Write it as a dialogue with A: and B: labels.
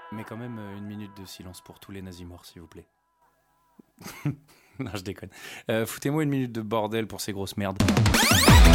A: Mais quand même, une minute de silence pour tous les nazis morts, s'il vous plaît. Non, je déconne. Foutez-moi une minute de bordel pour ces grosses merdes.